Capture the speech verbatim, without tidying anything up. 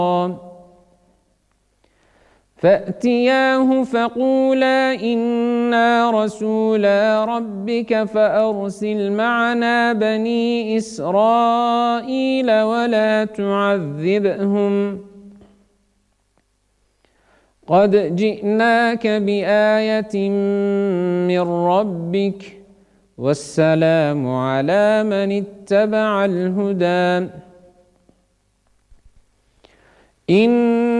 فأتياه فقولا إنا رسولا ربك فأرسل معنا بني إسرائيل ولا تعذبهم قد جئناك بآية من ربك والسلام على من اتبع الهدى.